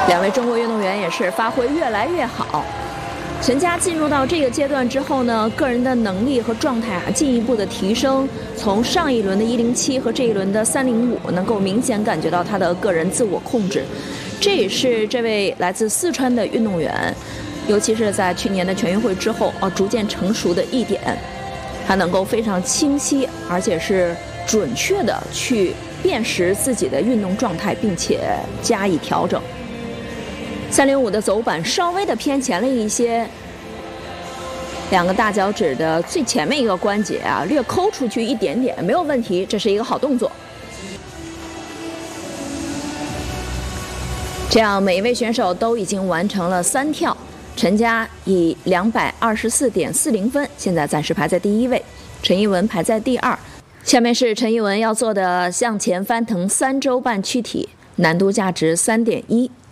两位中国运动员也是发挥越来越好。陈佳进入到这个阶段之后呢，个人的能力和状态进一步的提升，从上一轮的107和这一轮的305，能够明显感觉到他的个人自我控制。这也是这位来自四川的运动员，尤其是在去年的全运会之后逐渐成熟的一点，他能够非常清晰而且是准确的去辨识自己的运动状态，并且加以调整。305的走板稍微的偏前了一些，两个大脚趾的最前面一个关节略抠出去一点点，没有问题，这是一个好动作。这样每一位选手都已经完成了3跳，陈佳以224.40分，现在暂时排在第1位，陈一文排在第2。下面是陈一文要做的向前翻腾3周半躯体，难度价值3.1。